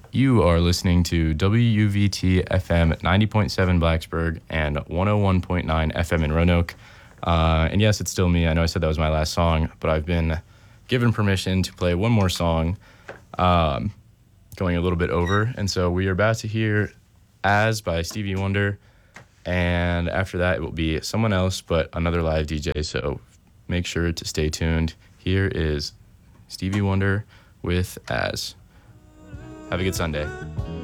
You are listening to WUVT FM 90.7 Blacksburg and 101.9 FM in Roanoke. And yes, it's still me. I know I said that was my last song, but I've been given permission to play one more song, going a little bit over. And so we are about to hear As by Stevie Wonder. And after that, it will be someone else, but another live DJ. So make sure to stay tuned. Here is Stevie Wonder with As. Have a good Sunday.